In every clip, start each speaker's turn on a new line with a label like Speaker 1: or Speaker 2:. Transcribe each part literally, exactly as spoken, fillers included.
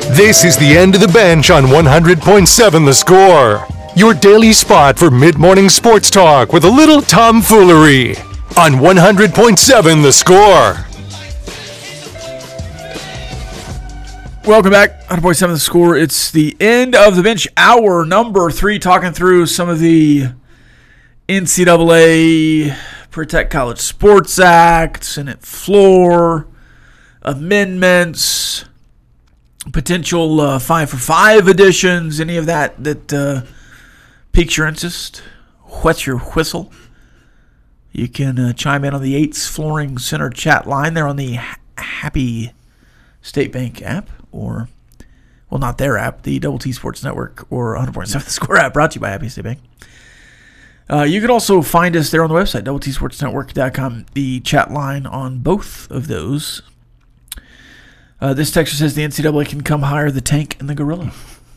Speaker 1: This is the End of the Bench on one hundred point seven The Score. Your daily spot for mid-morning sports talk with a little tomfoolery on one hundred point seven The Score.
Speaker 2: Welcome back, one hundred point seven The Score. It's the End of the Bench, hour number three, talking through some of the N C double A Protect College Sports Act, Senate floor, amendments, potential uh, five for five additions, any of that that uh, piques your interest, whets your whistle. You can uh, chime in on the Yates Flooring Center chat line. They're on the ha- Happy State Bank app, or, well, not their app, the Double T Sports Network, or one hundred point seven The Score app, brought to you by Happy State Bank. Uh, you can also find us there on the website, double t sports network dot com, the chat line on both of those. Uh, this texter says the N C double A can come hire the Tank and the Gorilla.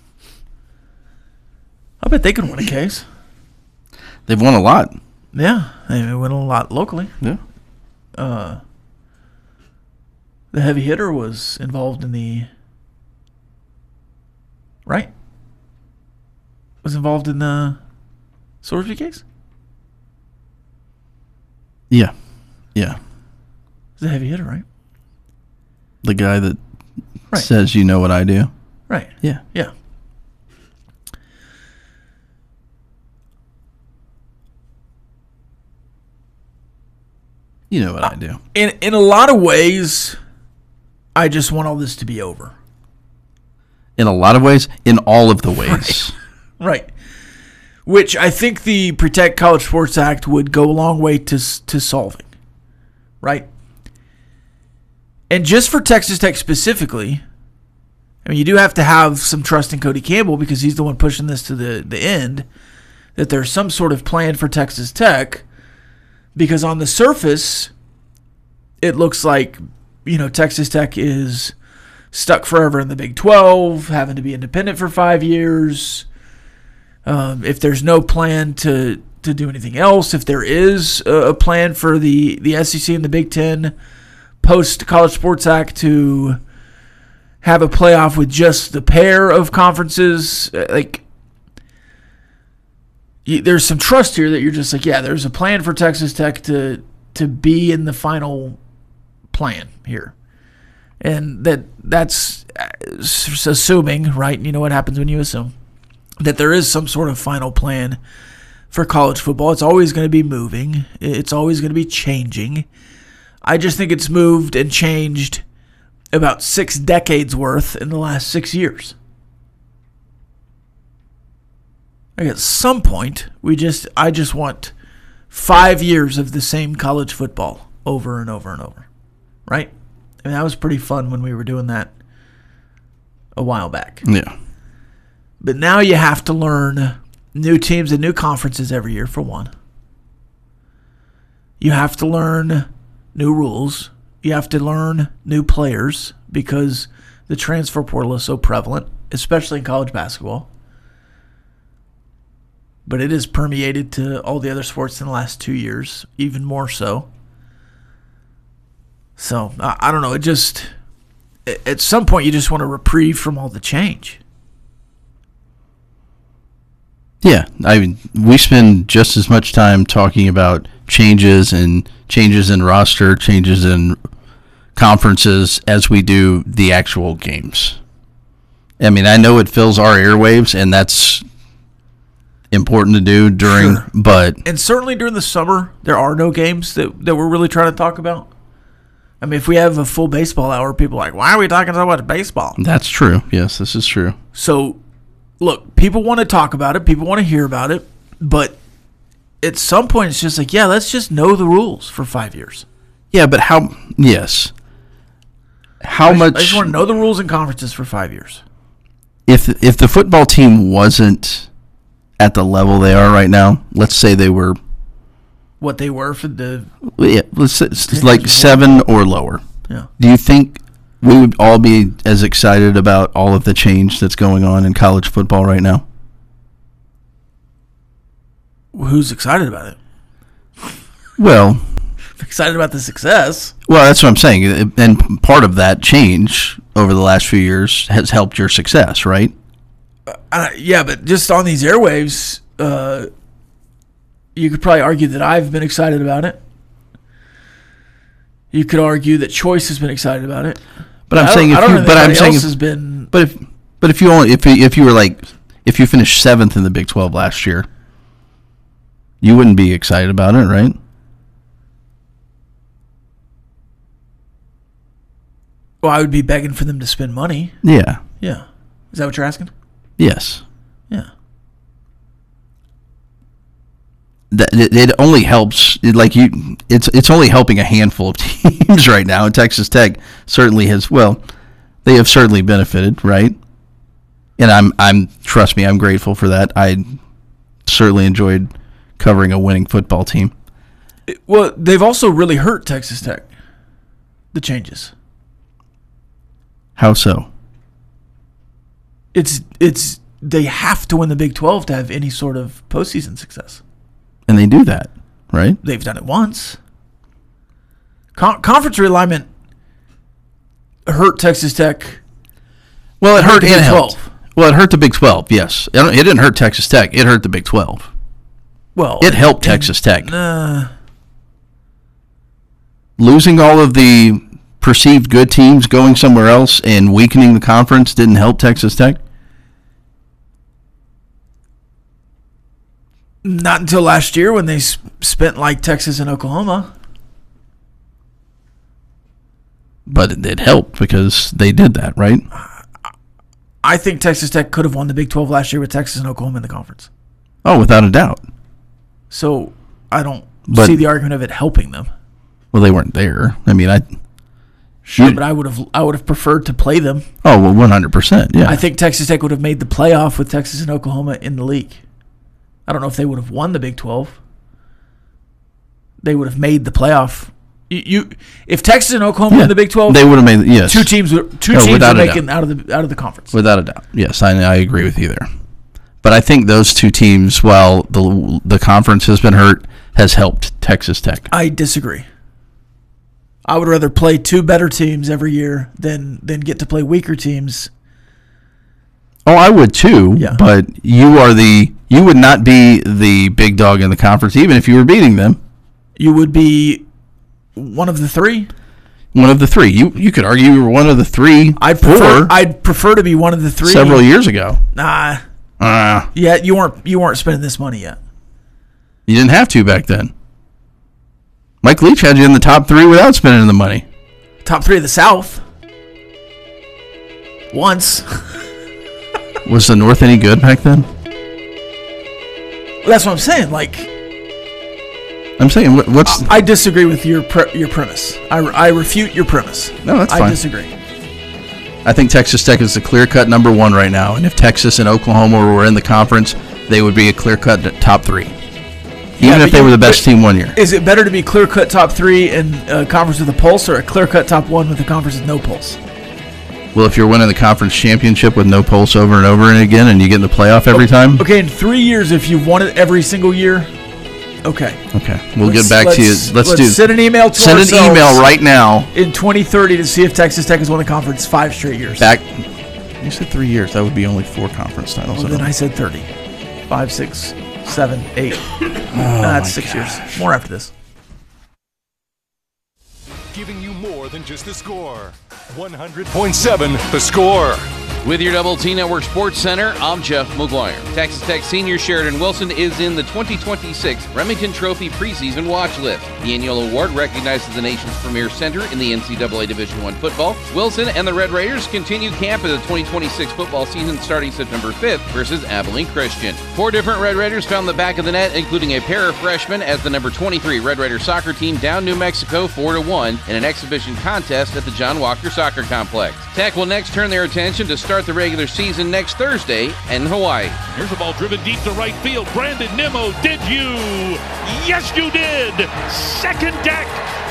Speaker 2: I bet they can win a case.
Speaker 3: They've won a lot.
Speaker 2: Yeah, they win a lot locally.
Speaker 3: Yeah.
Speaker 2: Uh, the heavy hitter was involved in the... Right? Was involved in the Sorsby case?
Speaker 3: Yeah. Yeah.
Speaker 2: He's a heavy hitter, right?
Speaker 3: The guy that
Speaker 2: Right.
Speaker 3: says, you know what I do.
Speaker 2: Right.
Speaker 3: Yeah.
Speaker 2: Yeah.
Speaker 3: You know what I do.
Speaker 2: In in a lot of ways, I just want all this to be over.
Speaker 3: In a lot of ways, in all of the ways.
Speaker 2: Right. Which I think the Protect College Sports Act would go a long way to to solving. Right? And just for Texas Tech specifically, I mean, you do have to have some trust in Cody Campbell because he's the one pushing this to the, the end, that there's some sort of plan for Texas Tech, because on the surface, it looks like, you know, Texas Tech is stuck forever in the Big twelve, having to be independent for five years. Um, if there's no plan to, to do anything else, if there is a, a plan for the, the S E C and the Big Ten post-College Sports Act to have a playoff with just the pair of conferences, like, you, there's some trust here that you're just like, yeah, there's a plan for Texas Tech to to be in the final plan here. And that that's assuming, right, you know what happens when you assume, that there is some sort of final plan for college football. It's always going to be moving. It's always going to be changing. I just think it's moved and changed about six decades worth in the last six years. Like at some point, we just I just want five years of the same college football over and over and over. Right? I mean, that was pretty fun when we were doing that a while back.
Speaker 3: Yeah.
Speaker 2: But now you have to learn new teams and new conferences every year, for one. You have to learn new rules. You have to learn new players because the transfer portal is so prevalent, especially in college basketball. But it has permeated to all the other sports in the last two years, even more so. So, I, I don't know. It just, at some point, you just want a reprieve from all the change.
Speaker 3: Yeah, I mean, we spend just as much time talking about changes and changes in roster, changes in conferences as we do the actual games. I mean, I know it fills our airwaves, and that's important to do during,
Speaker 2: Sure.
Speaker 3: but...
Speaker 2: And certainly during the summer, there are no games that, that we're really trying to talk about. I mean, if we have a full baseball hour, people are like, why are we talking so much baseball?
Speaker 3: That's true. Yes, this is true.
Speaker 2: So, look, people want to talk about it. People want to hear about it. But at some point, it's just like, yeah, let's just know the rules for five years.
Speaker 3: Yeah, but how... Yes. How
Speaker 2: I
Speaker 3: much...
Speaker 2: Just, I just want to know the rules and conferences for five years.
Speaker 3: If if the football team wasn't at the level they are right now, let's say they were...
Speaker 2: What they were for the...
Speaker 3: Yeah, let's say it's like seven or lower.
Speaker 2: Yeah.
Speaker 3: Do you think we would all be as excited about all of the change that's going on in college football right now?
Speaker 2: Who's excited about it?
Speaker 3: Well...
Speaker 2: Excited about the success.
Speaker 3: Well, that's what I'm saying. And part of that change over the last few years has helped your success, right?
Speaker 2: Uh, yeah, but just on these airwaves, uh, you could probably argue that I've been excited about it. You could argue that Choice has been excited about it.
Speaker 3: But I'm
Speaker 2: I
Speaker 3: saying, if
Speaker 2: I don't
Speaker 3: you,
Speaker 2: know
Speaker 3: but I'm
Speaker 2: anybody
Speaker 3: saying,
Speaker 2: else
Speaker 3: if,
Speaker 2: has been.
Speaker 3: but if, but if you only, if you, if you were like, if you finished seventh in the Big twelve last year, you wouldn't be excited about it, right?
Speaker 2: Well, I would be begging for them to spend money.
Speaker 3: Yeah.
Speaker 2: Yeah. Is that what you're asking?
Speaker 3: Yes.
Speaker 2: Yeah.
Speaker 3: That it, it only helps. It, like you, it's it's only helping a handful of teams right now. And Texas Tech certainly has. Well, they have certainly benefited, right? And I'm I'm trust me, I'm grateful for that. I certainly enjoyed covering a winning football team.
Speaker 2: It, well, they've also really hurt Texas Tech. The changes.
Speaker 3: How so?
Speaker 2: It's it's they have to win the Big twelve to have any sort of postseason success.
Speaker 3: And they do that, right?
Speaker 2: They've done it once. Con- conference realignment hurt Texas Tech.
Speaker 3: Well, it hurt
Speaker 2: the
Speaker 3: and
Speaker 2: Big
Speaker 3: helped.
Speaker 2: twelve.
Speaker 3: Well, it hurt the Big twelve, yes. It it didn't hurt Texas Tech. It hurt the Big twelve.
Speaker 2: Well,
Speaker 3: It helped
Speaker 2: and-
Speaker 3: Texas Tech.
Speaker 2: Uh,
Speaker 3: Losing all of the perceived good teams, going somewhere else, and weakening the conference didn't help Texas Tech?
Speaker 2: not until last year when they s- spent like Texas and Oklahoma.
Speaker 3: But it did help because they did that, right?
Speaker 2: I think Texas Tech could have won the Big twelve last year with Texas and Oklahoma in the conference.
Speaker 3: Oh, without a doubt.
Speaker 2: So I don't
Speaker 3: But-
Speaker 2: see the argument of it helping them.
Speaker 3: Well, they weren't there. I mean, I...
Speaker 2: Sure,
Speaker 3: You-
Speaker 2: but I would have I would have preferred to play them.
Speaker 3: Oh, well, one hundred percent, yeah.
Speaker 2: I think Texas Tech would have made the playoff with Texas and Oklahoma in the league. I don't know if they would have won the Big twelve. They would have made the playoff. You, you if Texas and Oklahoma
Speaker 3: Yeah,
Speaker 2: won the Big twelve,
Speaker 3: they would have made... Yes.
Speaker 2: two teams were two
Speaker 3: No,
Speaker 2: teams
Speaker 3: without
Speaker 2: were
Speaker 3: a
Speaker 2: making
Speaker 3: doubt.
Speaker 2: out of the out of the conference.
Speaker 3: Without a doubt. Yes, I, I agree with you there. But I think those two teams, while the the conference has been hurt, has helped Texas Tech.
Speaker 2: I disagree. I would rather play two better teams every year than than get to play weaker teams.
Speaker 3: Oh, I would too.
Speaker 2: Yeah.
Speaker 3: But you are the you would not be the big dog in the conference, even if you were beating them.
Speaker 2: You would be one of the three.
Speaker 3: One of the three. You you could argue you were one of the three.
Speaker 2: I'd prefer.
Speaker 3: four
Speaker 2: I'd prefer to be one of the three.
Speaker 3: several years ago.
Speaker 2: Nah.
Speaker 3: Uh,
Speaker 2: Yeah, you weren't. You weren't spending this money yet.
Speaker 3: you didn't have to back then. Mike Leach had you in the top three without spending the money.
Speaker 2: Top three of the South. Once.
Speaker 3: Was the North any good back then?
Speaker 2: That's what I'm saying. Like,
Speaker 3: I'm saying, what, what's...
Speaker 2: I disagree with your pre- your premise. I, I refute your premise.
Speaker 3: No, that's
Speaker 2: I
Speaker 3: fine.
Speaker 2: disagree.
Speaker 3: I think Texas Tech is the clear-cut number one right now. And if Texas and Oklahoma were in the conference, they would be a clear-cut top three. Even
Speaker 2: Yeah,
Speaker 3: if
Speaker 2: but
Speaker 3: they
Speaker 2: you-
Speaker 3: were the best
Speaker 2: but-
Speaker 3: team one year.
Speaker 2: Is it better to be clear cut top three in a conference with a pulse, or a clear cut top one with a conference with no pulse?
Speaker 3: Well, if you're winning the conference championship with no pulse over and over and again, and you get in the playoff every time,
Speaker 2: Okay, in three years, if you've won it every single year, okay.
Speaker 3: okay, we'll
Speaker 2: Let's-
Speaker 3: get back to you.
Speaker 2: let's-
Speaker 3: Let's,
Speaker 2: let's
Speaker 3: do.
Speaker 2: send an email to
Speaker 3: send an
Speaker 2: ourselves
Speaker 3: email right now.
Speaker 2: in twenty thirty to see if Texas Tech has won the conference five straight years.
Speaker 3: Back. You said three years. That would be only four conference titles.
Speaker 2: Well, then I said thirty. Five, six, seven, eight. That's six years. More after this.
Speaker 1: Giving you more than just the score. one hundred point seven The Score.
Speaker 4: With your Double T Network Sports Center, I'm Jeff McGuire. Texas Tech senior Sheridan Wilson is in the twenty twenty-six Remington Trophy preseason watch list. The annual award recognizes the nation's premier center in the N C double A Division I football. Wilson and the Red Raiders continue camp of the twenty twenty-six football season starting September fifth versus Abilene Christian. Four different Red Raiders found the back of the net, including a pair of freshmen as the number twenty-three Red Raider soccer team down New Mexico four to one in an exhibition contest at the John Walker Soccer Complex. Tech will next turn their attention to start the regular season next Thursday in Hawaii.
Speaker 5: Here's a ball driven deep to right field. Brandon Nimmo, did you? Yes, you did. Second deck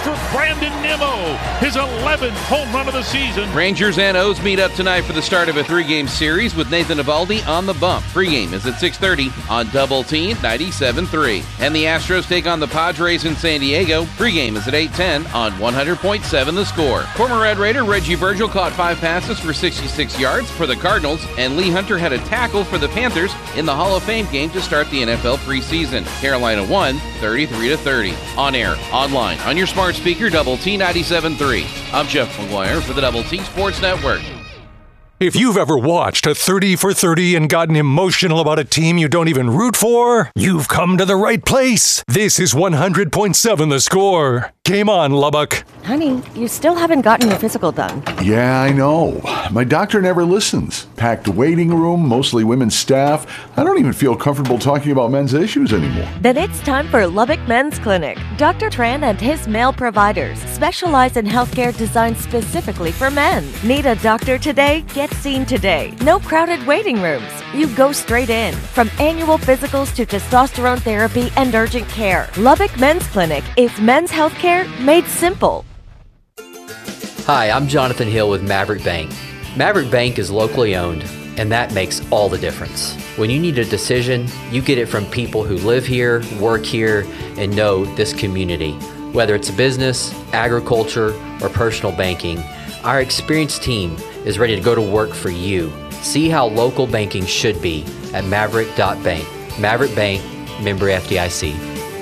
Speaker 5: for Brandon Nimmo, his eleventh home run of the season.
Speaker 4: Rangers and O's meet up tonight for the start of a three-game series with Nathan Eovaldi on the bump. Pre-game is at six thirty on Double T ninety-seven point three. And the Astros take on the Padres in San Diego. Pre-game is at eight ten on one hundred point seven The Score. Former Red Raider Reggie Virgil caught five passes for sixty-six yards for the Cardinals, and Lee Hunter had a tackle for the Panthers in the Hall of Fame game to start the N F L preseason. Carolina won thirty-three to thirty. On air, online, on your smart speaker, Double T ninety-seven point three. I'm Jeff McGuire for the Double T Sports Network.
Speaker 1: If you've ever watched a thirty for thirty and gotten emotional about a team you don't even root for, you've come to the right place. This is one hundred point seven The Score. Game on, Lubbock.
Speaker 6: Honey, you still haven't gotten your physical done.
Speaker 7: Yeah, I know. My doctor never listens. Packed waiting room, mostly women's staff. I don't even feel comfortable talking about men's issues anymore.
Speaker 6: Then it's time for Lubbock Men's Clinic. Doctor Tran and his male providers specialize in healthcare designed specifically for men. Need a doctor today? Get seen today. No crowded waiting rooms. You go straight in. From annual physicals to testosterone therapy and urgent care, Lubbock Men's Clinic is men's healthcare made simple.
Speaker 8: Hi, I'm Jonathan Hill with Maverick Bank. Maverick Bank is locally owned, and that makes all the difference. When you need a decision, you get it from people who live here, work here, and know this community. Whether it's business, agriculture, or personal banking, our experienced team is ready to go to work for you. See how local banking should be at maverick dot bank. Maverick Bank, member F D I C.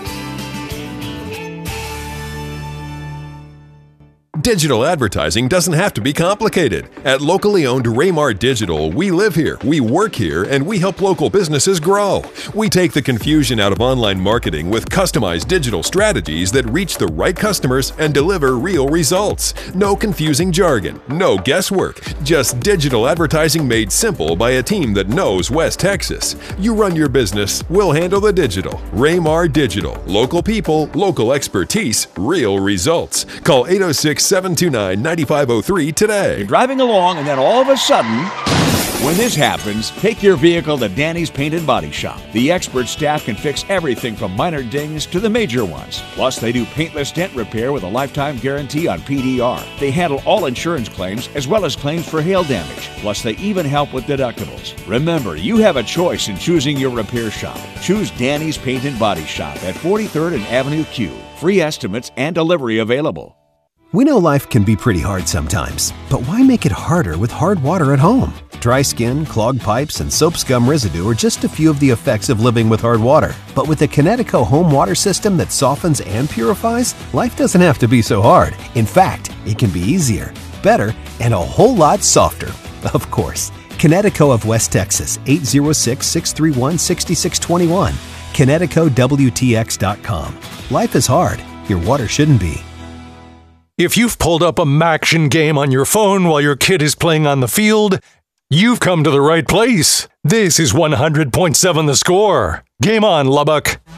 Speaker 9: Digital advertising doesn't have to be complicated. At locally owned Raymar Digital, we live here, we work here, and we help local businesses grow. We take the confusion out of online marketing with customized digital strategies that reach the right customers and deliver real results. No confusing jargon, no guesswork, just digital advertising made simple by a team that knows West Texas. You run your business, we'll handle the digital. Raymar Digital. Local people, local expertise, real results. Call eight oh six, seven two nine, nine five oh three today.
Speaker 10: You're driving along and then all of a sudden, when this happens, take your vehicle to Danny's Paint and Body Shop. The expert staff can fix everything from minor dings to the major ones. Plus, they do paintless dent repair with a lifetime guarantee on P D R. They handle all insurance claims as well as claims for hail damage. Plus, they even help with deductibles. Remember, you have a choice in choosing your repair shop. Choose Danny's Paint and Body Shop at forty-third and Avenue Q. Free estimates and delivery available.
Speaker 11: We know life can be pretty hard sometimes, but why make it harder with hard water at home? Dry skin, clogged pipes, and soap scum residue are just a few of the effects of living with hard water. But with the Connecticut home water system that softens and purifies, life doesn't have to be so hard. In fact, it can be easier, better, and a whole lot softer. Of course. Connecticut of West Texas, eight oh six, six three one, six six two one. Connecticut W T X dot com. Life is hard. Your water shouldn't be.
Speaker 1: If you've pulled up a Maction game on your phone while your kid is playing on the field, you've come to the right place. This is one hundred point seven The Score. Game on, Lubbock.